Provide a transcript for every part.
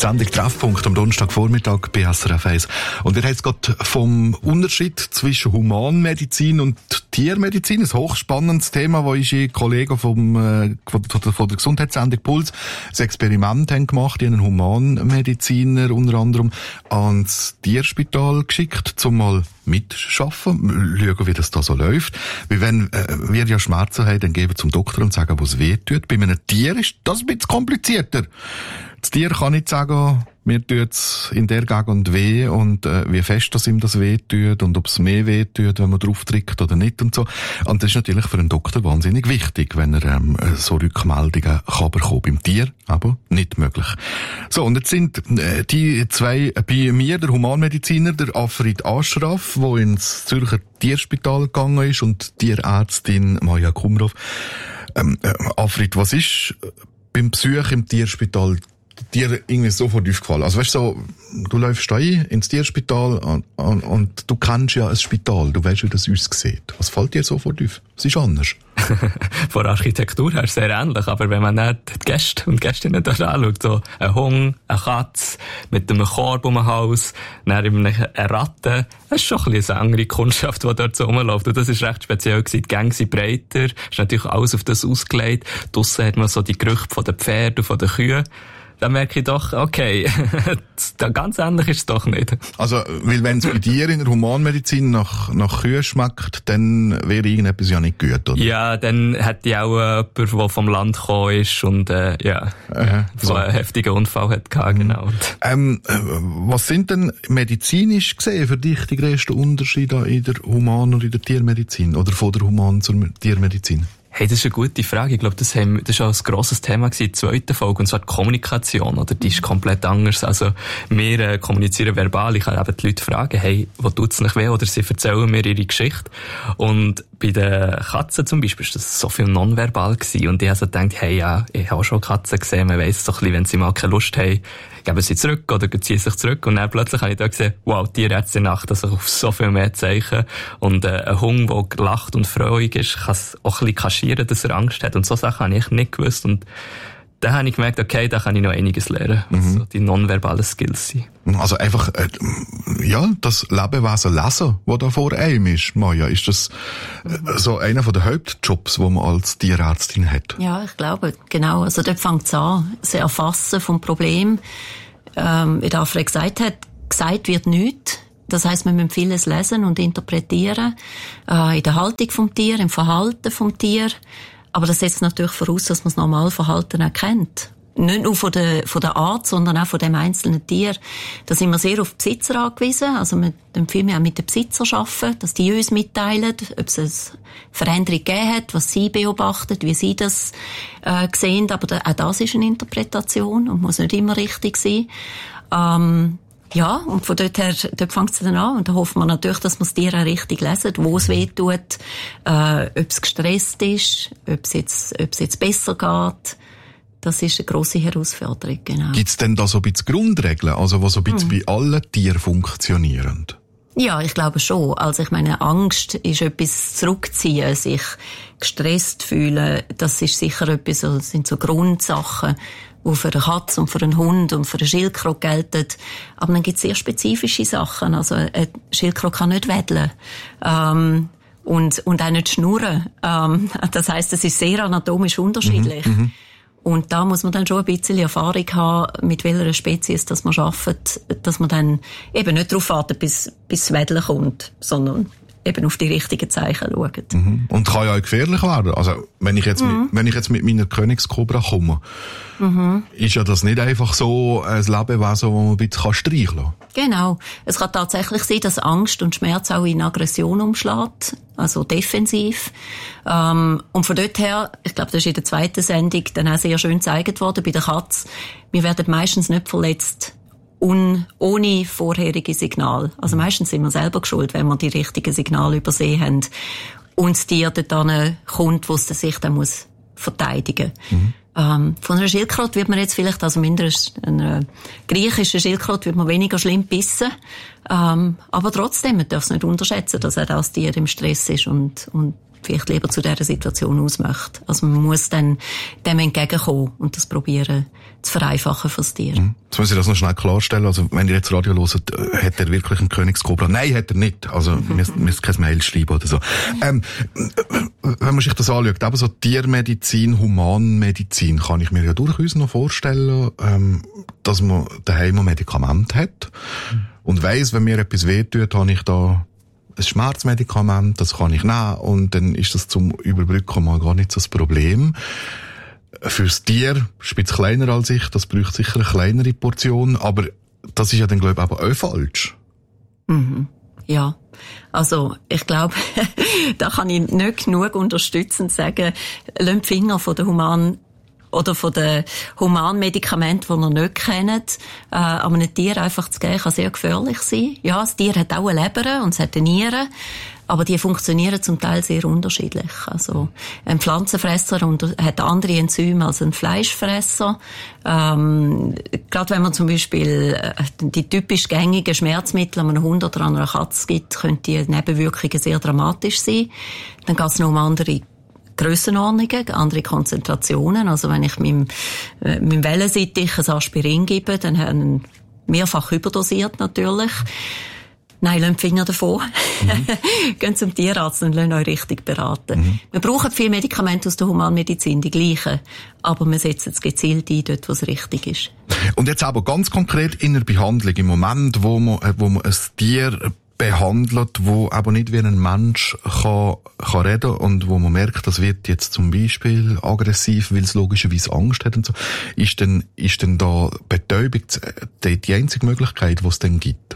Sendung Treffpunkt am Donnerstagvormittag bei SRF 1. Und wir haben jetzt gerade vom Unterschied zwischen Humanmedizin und Tiermedizin, ein hochspannendes Thema, wo unsere Kollegen von der Gesundheitssendung Puls ein Experiment haben gemacht. Die haben einen Humanmediziner unter anderem ans Tierspital geschickt, um mal mitschaffen, schauen, wie das da so läuft. Weil wenn wir ja Schmerzen haben, dann gehen wir zum Doktor und sagen, wo es weh tut. Bei einem Tier ist das ein bisschen komplizierter. Das Tier kann nicht sagen, mir tut's in der Gegend weh und wie fest das ihm das weh tut und ob es mehr weh tut, wenn man drauf drückt oder nicht und so. Und das ist natürlich für einen Doktor wahnsinnig wichtig, wenn er so Rückmeldungen kann bekommen. Beim Tier aber nicht möglich. So, und jetzt sind die zwei bei mir, der Humanmediziner, der Afrid Ashraf, der ins Zürcher Tierspital gegangen ist, und Tierärztin Maja Kumrov. Afrid, was ist beim Besuch im Tierspital dir irgendwie sofort aufgefallen? Also weißt du, so, du läufst da ins Tierspital und du kennst ja ein Spital, du weißt, wie das aussieht. Was fällt dir sofort auf? Es ist anders. Von der Architektur her sehr ähnlich, aber wenn man nicht die Gäste und Gästinnen da anschaut, so ein Hund, eine Katze mit einem Korb um den Hals, dann eine Ratte, das ist schon ein bisschen eine andere Kundschaft, die dort so rumläuft. Und das ist recht speziell gewesen. Die Gänge sind breiter, ist natürlich alles auf das ausgelegt. Draussen hat man so die Gerüche von den Pferden und von den Kühen. Dann merke ich doch, okay, ganz ähnlich ist es doch nicht. Also, weil wenn es bei dir in der Humanmedizin nach Kühe schmeckt, dann wäre irgendetwas ja nicht gut, oder? Ja, dann hätte ich auch jemand, der vom Land gekommen ist und so einen heftigen Unfall hat gehabt, genau. Was sind denn medizinisch gesehen für dich die grössten Unterschiede in der Human- und in der Tiermedizin? Oder von der Human- zur Tiermedizin? Hey, das ist eine gute Frage. Ich glaube, das war auch ein grosses Thema in der zweiten Folge, und zwar die Kommunikation, oder? Die ist komplett anders. Also, wir kommunizieren verbal. Ich kann eben die Leute fragen, hey, wo tut's nicht weh? Oder sie erzählen mir ihre Geschichte. Und bei den Katzen zum Beispiel ist das so viel nonverbal gewesen. Und ich habe so gedacht, hey, ja, ich habe auch schon Katzen gesehen. Man weiss so ein bisschen, wenn sie mal keine Lust haben, geben sie zurück oder ziehen sich zurück. Und dann plötzlich habe ich da gesehen, wow, Tierärztin achtet auf so viel mehr Zeichen. Und ein Hund, der lacht und freudig ist, kann es auch ein bisschen kaschieren, dass er Angst hat. Und so Sachen habe ich nicht gewusst. Und dann habe ich gemerkt, okay, da kann ich noch einiges lernen, was so die nonverbalen Skills sind. Also einfach, das Lebewesen lesen, das da vor einem ist, Maja, ist das so einer der Hauptjobs, die man als Tierärztin hat? Ja, ich glaube, genau. Also dort fängt es an, das Erfassen vom Problem. Wie der Afred gesagt hat, gesagt wird nichts. Das heisst, wir müssen vieles lesen und interpretieren. In der Haltung vom Tier, im Verhalten vom Tier. Aber das setzt natürlich voraus, dass man das Normalverhalten erkennt. Nicht nur von der Art, sondern auch von dem einzelnen Tier. Da sind wir sehr auf die Besitzer angewiesen. Also wir empfehlen auch mit den Besitzern arbeiten, dass die uns mitteilen, ob es eine Veränderung gegeben hat, was sie beobachten, wie sie das sehen. Aber auch das ist eine Interpretation und muss nicht immer richtig sein. Ja, und von dort fängt es dann an. Und da hoffen wir natürlich, dass wir das Tier auch richtig lesen, wo es weh tut, ob es gestresst ist, ob es jetzt besser geht. Das ist eine grosse Herausforderung, genau. Gibt's denn da so ein bisschen Grundregeln, also die so ein bisschen bei allen Tieren funktionieren? Ja, ich glaube schon. Also ich meine, Angst ist etwas zurückziehen, sich gestresst fühlen, das ist sicher etwas, das sind so Grundsachen, die für eine Katze und für einen Hund und für eine Schildkröte gelten. Aber dann gibt es sehr spezifische Sachen. Also eine Schildkröte kann nicht wedeln. Und auch nicht schnurren. Das heisst, es ist sehr anatomisch unterschiedlich. Und da muss man dann schon ein bisschen Erfahrung haben, mit welcher Spezies das man arbeitet, dass man dann eben nicht darauf wartet, bis das Wedeln kommt, sondern eben auf die richtigen Zeichen schauen. Und kann ja auch gefährlich werden. Also, wenn ich jetzt mit meiner Königskobra komme, ist ja das nicht einfach so ein Lebewesen, das man ein bisschen streicheln kann. Genau. Es kann tatsächlich sein, dass Angst und Schmerz auch in Aggression umschlägt, also defensiv. Und von dort her, ich glaube, das ist in der zweiten Sendung dann auch sehr schön gezeigt worden bei der Katze, wir werden meistens nicht verletzt ohne vorherige Signal. Also meistens sind wir selber schuld, wenn wir die richtigen Signale übersehen haben und das Tier dort kommt, wo es sich dann muss verteidigen. Von einer Schildkröte wird man jetzt vielleicht, also mindestens einer griechischen Schildkröte wird man weniger schlimm bissen. Aber trotzdem, man darf es nicht unterschätzen, dass auch das Tier im Stress ist und vielleicht lieber zu dieser Situation aus möchte. Also man muss dann dem entgegenkommen und das probieren zu vereinfachen fürs Tier. Jetzt muss ich das noch schnell klarstellen. Also, wenn ihr jetzt Radio hört, hat er wirklich einen Königskobra? Nein, hat er nicht. Also, müsst kein Mail schreiben oder so. Wenn man sich das anschaut, eben so Tiermedizin, Humanmedizin, kann ich mir ja durchaus noch vorstellen, dass man daheim ein Medikament hat und weiss, wenn mir etwas wehtut, habe ich da ein Schmerzmedikament, das kann ich nehmen und dann ist das zum Überbrücken mal gar nicht so das Problem. Fürs Tier spielt es kleiner als ich, das braucht sicher eine kleinere Portion, aber das ist ja dann, glaube ich, aber auch falsch. Ja, also ich glaube, da kann ich nicht genug unterstützend sagen, lasst die Finger von der von den Humanmedikamenten, die ihr nicht kennt, einem Tier einfach zu geben, kann sehr gefährlich sein. Ja, das Tier hat auch eine Leber und es hat eine Niere, aber die funktionieren zum Teil sehr unterschiedlich. Also ein Pflanzenfresser hat andere Enzyme als ein Fleischfresser. Gerade wenn man zum Beispiel die typisch gängigen Schmerzmittel an einem Hund oder an einer Katze gibt, können die Nebenwirkungen sehr dramatisch sein. Dann geht es noch um andere Grössenordnungen, andere Konzentrationen. Also wenn ich meinem Wellensittich ein Aspirin gebe, dann haben wir mehrfach überdosiert natürlich. Nein, lasst die Finger davon. Geht zum Tierarzt und lasst euch richtig beraten. Wir brauchen viele Medikamente aus der Humanmedizin, die gleichen. Aber wir setzen es gezielt ein, dort, wo es richtig ist. Und jetzt aber ganz konkret in der Behandlung, im Moment, wo man ein Tier behandelt, wo aber nicht wie ein Mensch kann reden und wo man merkt, das wird jetzt zum Beispiel aggressiv, weil es logischerweise Angst hat und so. Ist denn da Betäubung die einzige Möglichkeit, die es denn gibt?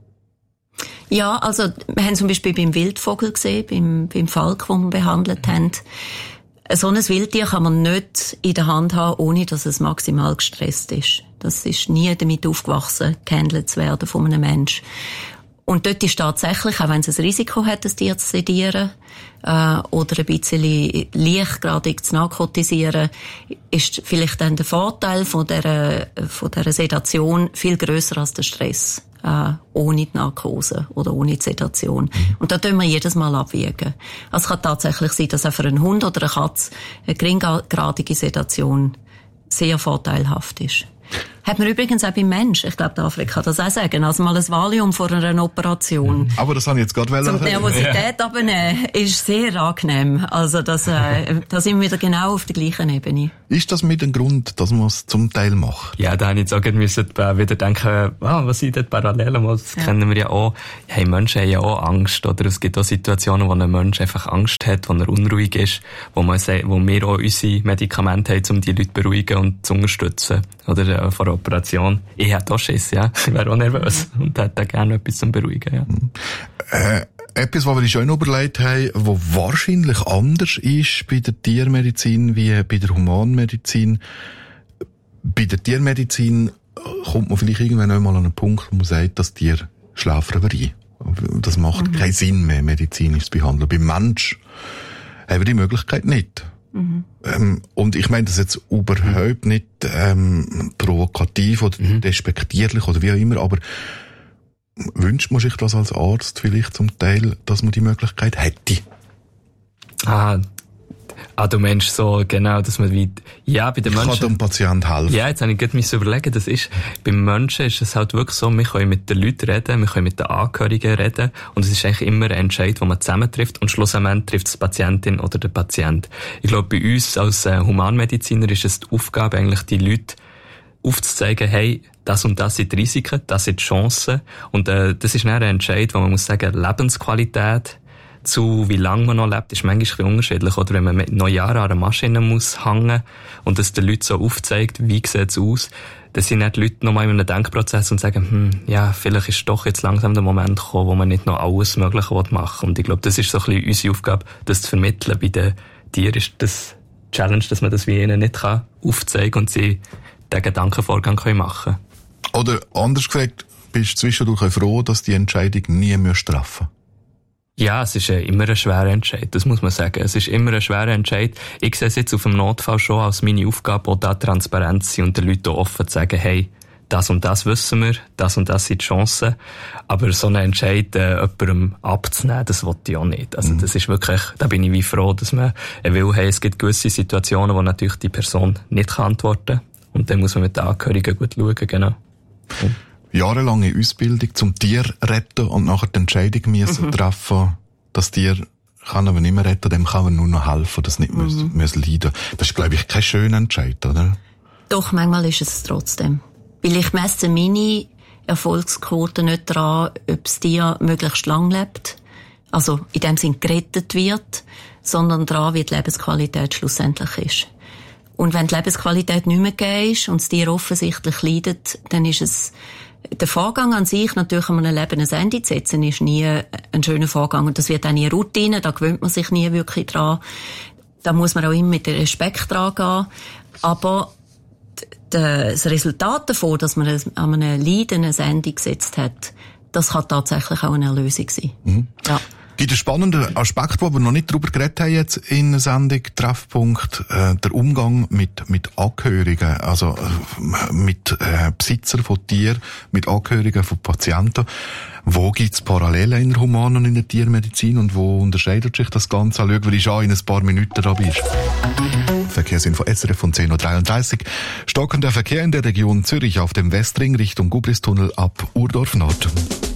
Ja, also wir haben zum Beispiel beim Wildvogel gesehen, beim Falk, den wir behandelt haben. So ein Wildtier kann man nicht in der Hand haben, ohne dass es maximal gestresst ist. Das ist nie damit aufgewachsen, gehandelt zu werden von einem Menschen. Und dort ist tatsächlich, auch wenn es ein Risiko hat, das Tier zu sedieren, oder ein bisschen leichtgradig zu narkotisieren, ist vielleicht dann der Vorteil von dieser Sedation viel grösser als der Stress, ohne die Narkose oder ohne die Sedation. Und da tun wir jedes Mal abwägen. Also es kann tatsächlich sein, dass auch für einen Hund oder eine Katze eine geringgradige Sedation sehr vorteilhaft ist. Hat man übrigens auch beim Mensch. Ich glaube, der Afrika kann das auch sagen. Also mal ein Valium vor einer Operation. Aber das habe ich jetzt gerade zum Nervosität abnehmen, ist sehr angenehm. Also da sind wir wieder genau auf der gleichen Ebene. Ist das mit dem Grund, dass man es zum Teil macht? Ja, da habe ich jetzt auch wieder denken, was sind dort Parallelen? Das kennen wir ja auch. Hey, Menschen haben ja auch Angst, oder? Es gibt auch Situationen, wo ein Mensch einfach Angst hat, wo er unruhig ist, wo wir auch unsere Medikamente haben, um die Leute zu beruhigen und zu unterstützen. Oder vor der Operation. Ich hätte auch Schiss, ja. Ich wäre auch nervös und hätte gerne etwas zum Beruhigen, ja. Etwas, was wir uns schon überlegt haben, was wahrscheinlich anders ist bei der Tiermedizin wie bei der Humanmedizin. Bei der Tiermedizin kommt man vielleicht irgendwann einmal an einen Punkt, wo man sagt, das Tier schläft aber ein. Das macht keinen Sinn mehr, medizinisch zu behandeln. Beim Mensch haben wir die Möglichkeit nicht. Und ich meine das jetzt überhaupt nicht provokativ oder despektierlich oder wie auch immer, aber wünscht man sich das als Arzt vielleicht zum Teil, dass man die Möglichkeit hätte? Du meinst so, genau, dass man bei den Menschen... Kann dem Patient helfen? Ja, jetzt habe ich gerade überlegen, das ist, beim Menschen ist es halt wirklich so, wir können mit den Leuten reden, wir können mit den Angehörigen reden und es ist eigentlich immer ein Entscheid, den man zusammentrifft und schlussendlich trifft es die Patientin oder der Patient. Ich glaube, bei uns als Humanmediziner ist es die Aufgabe, eigentlich die Leute aufzuzeigen, hey, das und das sind die Risiken, das sind die Chancen und das ist dann ein Entscheid, wo man muss sagen, Lebensqualität zu wie lange man noch lebt, ist manchmal ein bisschen unterschiedlich. Oder wenn man mit noch Jahren an einer Maschine muss hängen und das den Leuten so aufzeigt, wie sieht es aus, dann sind dann die Leute noch mal in einem Denkprozess und sagen, vielleicht ist doch jetzt langsam der Moment gekommen, wo man nicht noch alles Mögliche machen will. Und ich glaube, das ist so ein bisschen unsere Aufgabe, das zu vermitteln. Bei den Tieren ist das Challenge, dass man das wie ihnen nicht aufzeigen kann und sie den Gedankenvorgang machen können. Oder anders gesagt, bist du zwischendurch froh, dass die Entscheidung nie treffen. Ja, es ist immer ein schwerer Entscheid, das muss man sagen. Es ist immer ein schwerer Entscheid. Ich sehe es jetzt auf dem Notfall schon als meine Aufgabe, auch da transparent zu sein und den Leuten offen zu sagen, hey, das und das wissen wir, das und das sind die Chancen. Aber so einen Entscheid jemandem abzunehmen, das will ich auch nicht. Also das ist wirklich, da bin ich wie froh, dass man will, hey, es gibt gewisse Situationen, wo natürlich die Person nicht kann antworten. Und dann muss man mit den Angehörigen gut schauen, genau. Jahrelange Ausbildung zum Tier retten und nachher die Entscheidung müssen treffen, das Tier kann aber nicht mehr retten, dem kann man nur noch helfen, das nicht müssen leiden. Das ist, glaube ich, kein schöner Entscheid, oder? Doch, manchmal ist es trotzdem. Weil ich messe meine Erfolgsquote nicht daran, ob das Tier möglichst lang lebt, also in dem Sinn gerettet wird, sondern daran, wie die Lebensqualität schlussendlich ist. Und wenn die Lebensqualität nicht mehr gegeben ist und das Tier offensichtlich leidet, dann ist es der Vorgang an sich, natürlich an einem Leben ein Ende zu setzen, ist nie ein schöner Vorgang. Und das wird auch nie Routine, da gewöhnt man sich nie wirklich dran. Da muss man auch immer mit Respekt dran gehen. Aber das Resultat davon, dass man an einem Leiden ein Ende gesetzt hat, das kann tatsächlich auch eine Erlösung sein. Ja. Gibt einen spannenden Aspekt, wo wir noch nicht drüber geredet haben jetzt in der Sendung Treffpunkt, der Umgang mit Angehörigen, also mit Besitzern von Tieren, mit Angehörigen von Patienten. Wo gibt's Parallelen in der Human- und in der Tiermedizin und wo unterscheidet sich das Ganze? Schau, weil ich schon in ein paar Minuten da bist. Verkehrsinfo SRF von 10.33 Uhr. Stockender Verkehr in der Region Zürich auf dem Westring Richtung Gubristunnel ab Urdorf Nord.